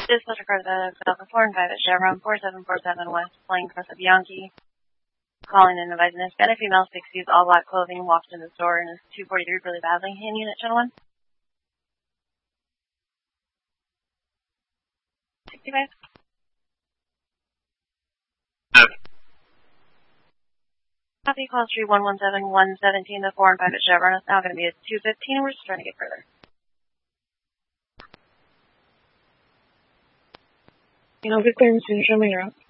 Dispatch records that Alpha 4 and 5 at Chevron 4747 West, flying across of Yankee. Calling and advising this. Been a female, 60s, all black clothing, walked in the store and is 243 really badly. Hand unit, channel 1. 65. Copy, call street 117 117, the 4 and 5 at Chevron. It's now going to be at 215. We're just trying to get further. I'll be clearing soon. Show me your up.